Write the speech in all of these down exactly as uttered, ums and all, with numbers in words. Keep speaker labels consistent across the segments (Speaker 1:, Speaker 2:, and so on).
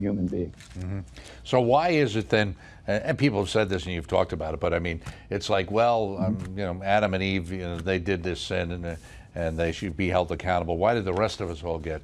Speaker 1: human being.
Speaker 2: Mm-hmm. So why is it then, and people have said this and you've talked about it, but I mean, it's like, well, um, you know, Adam and Eve, you know, they did this sin and, uh, and they should be held accountable. Why did the rest of us all get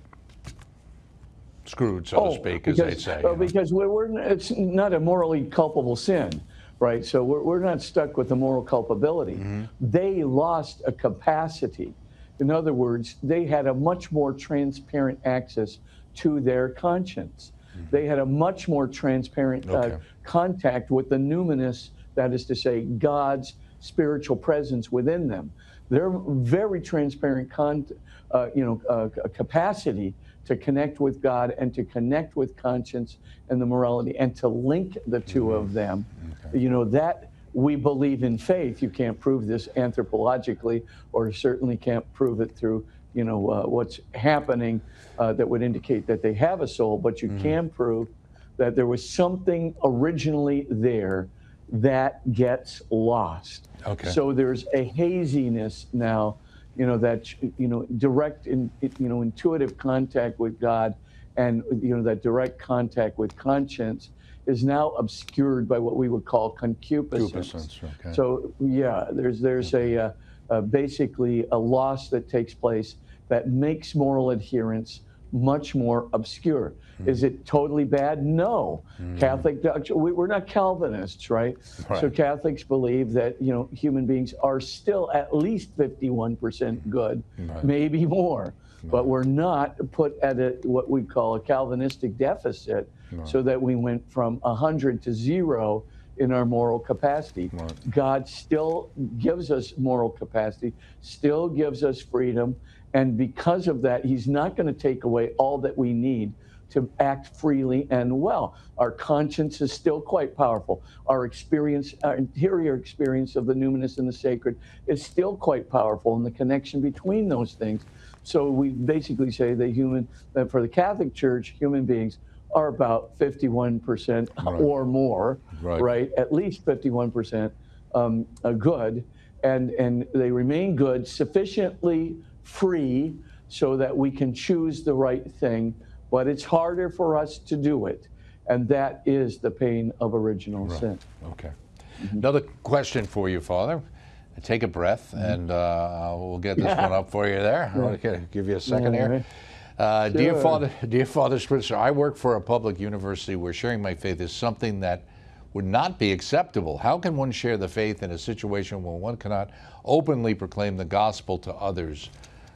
Speaker 2: screwed, so
Speaker 1: oh,
Speaker 2: to speak,
Speaker 1: because,
Speaker 2: as they say?
Speaker 1: Well, because we're, we're, it's not a morally culpable sin, right? So we're, we're not stuck with the moral culpability. Mm-hmm. They lost a capacity. In other words, they had a much more transparent access to their conscience. Mm-hmm. They had a much more transparent
Speaker 2: okay.
Speaker 1: uh, contact with the numinous, that is to say, God's spiritual presence within them. Their very transparent con, uh, you know, uh, capacity to connect with God and to connect with conscience and the morality and to link the two mm-hmm. of them, okay. you know, that we believe in faith. You can't prove this anthropologically, or certainly can't prove it through, you know, uh, what's happening uh, that would indicate that they have a soul, but you mm. can prove that there was something originally there that gets lost.
Speaker 2: Okay.
Speaker 1: So there's a haziness now, you know, that, you know, direct, in, you know, intuitive contact with God and, you know, that direct contact with conscience is now obscured by what we would call concupiscence.
Speaker 2: Okay.
Speaker 1: So yeah, there's there's okay. a, a basically a loss that takes place that makes moral adherence much more obscure. Mm. Is it totally bad? No. Mm. Catholic doctrine, we, we're not Calvinists, right?
Speaker 2: right?
Speaker 1: So Catholics believe that, you know, human beings are still at least fifty-one percent good, right. maybe more. Right. But we're not put at a, what we call a Calvinistic deficit, right. so that we went from one hundred to zero in our moral capacity. Right. God still gives us moral capacity, still gives us freedom, and because of that, he's not going to take away all that we need to act freely and well. Our conscience is still quite powerful. Our experience, our interior experience of the numinous and the sacred is still quite powerful, and the connection between those things. So we basically say that human, that for the Catholic Church, human beings are about fifty-one percent right. or more, right. right? At least fifty-one percent um, good, and, and they remain good, sufficiently free so that we can choose the right thing, but it's harder for us to do it, and that is the pain of original
Speaker 2: right.
Speaker 1: sin.
Speaker 2: Okay. Mm-hmm. Another question for you, Father. Take a breath, and uh, we'll get this one up for you there. I want to give you a second
Speaker 1: yeah,
Speaker 2: here. Uh,
Speaker 1: sure.
Speaker 2: Dear Father, dear Father Spritzer, I work for a public university where sharing my faith is something that would not be acceptable. How can one share the faith in a situation where one cannot openly proclaim the gospel to others?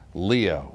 Speaker 2: Leo.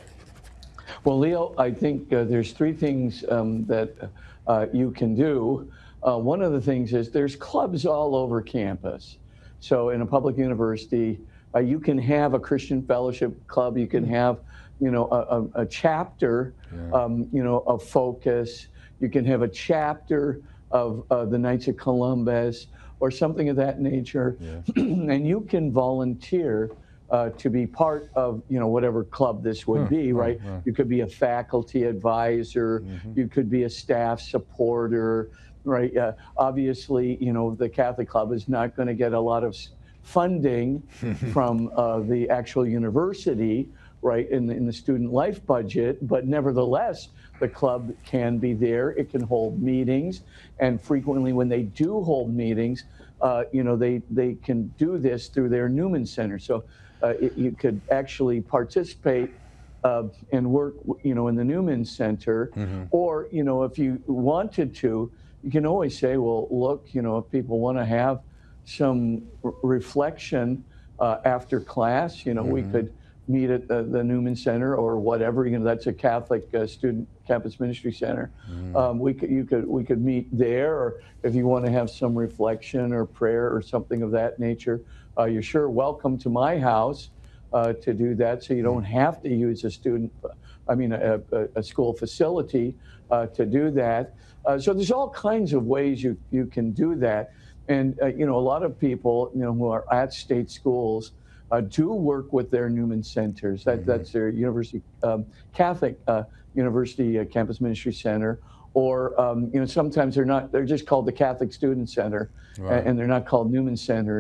Speaker 1: Well, Leo, I think uh, there's three things um, that uh, you can do. Uh, one of the things is there's clubs all over campus. So in a public university, uh, you can have a Christian fellowship club. You can have, you know, a, a, a chapter, yeah. um, you know, of Focus. You can have a chapter of uh, the Knights of Columbus or something of that nature. Yeah. And you can volunteer uh, to be part of, you know, whatever club this would huh, be, right? Huh, huh. You could be a faculty advisor. Mm-hmm. You could be a staff supporter. Right. Uh, obviously, you know, the Catholic Club is not going to get a lot of funding from uh, the actual university, right, in the, in the student life budget. But nevertheless, the club can be there. It can hold meetings. And frequently when they do hold meetings, uh, you know, they, they can do this through their Newman Center. So uh, it, you could actually participate uh, and work, you know, in the Newman Center. Mm-hmm. Or, you know, if you wanted to, you can always say, well, look, you know, if people want to have some r- reflection uh, after class, you know, mm-hmm. we could meet at the, the Newman Center or whatever. You know, that's a Catholic uh, student campus ministry center. Mm-hmm. Um, we could, you could, we could meet there, or if you want to have some reflection or prayer or something of that nature, uh, you're sure welcome to my house uh, to do that. So you don't have to use a student, I mean, a, a, a school facility uh, to do that. Uh, so there's all kinds of ways you, you can do that. And, uh, you know, a lot of people, you know, who are at state schools uh, do work with their Newman Centers. That, mm-hmm. That's their university, um, Catholic uh, University uh, Campus Ministry Center. Or, um, you know, sometimes they're not, they're just called the Catholic Student Center, right. and, and they're not called Newman Centers.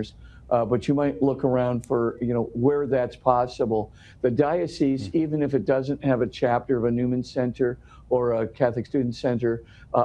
Speaker 1: Uh, but you might look around for, you know, where that's possible. The diocese, even if it doesn't have a chapter of a Newman Center or a Catholic Student Center, uh,